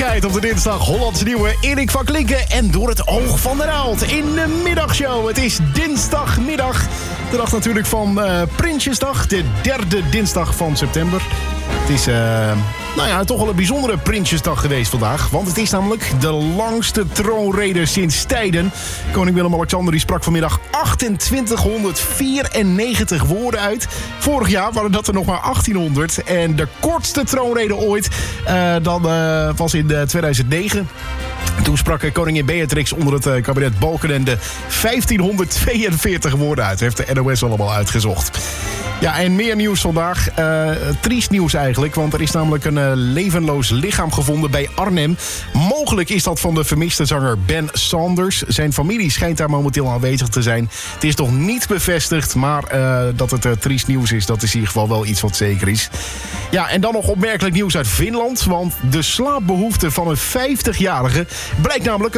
tijd op de dinsdag Hollandse Nieuwe. Erik van Klinken en Door het Oog van de Naald in de middagshow. Het is dinsdagmiddag, de dag natuurlijk van Prinsjesdag, de derde dinsdag van september. Het is toch wel een bijzondere Prinsjesdag geweest vandaag. Want het is namelijk de langste troonrede sinds tijden. Koning Willem-Alexander die sprak vanmiddag 2894 woorden uit. Vorig jaar waren dat er nog maar 1800. En de kortste troonrede ooit was in 2009. Toen sprak koningin Beatrix onder het kabinet Balkenende 1542 woorden uit. Heeft de NOS allemaal uitgezocht. Ja, en meer nieuws vandaag. Triest nieuws eigenlijk, want er is namelijk een levenloos lichaam gevonden bij Arnhem. Mogelijk is dat van de vermiste zanger Ben Sanders. Zijn familie schijnt daar momenteel aanwezig te zijn. Het is nog niet bevestigd, maar dat het triest nieuws is, dat is in ieder geval wel iets wat zeker is. Ja, en dan nog opmerkelijk nieuws uit Finland, want de slaapbehoefte van een 50-jarige blijkt namelijk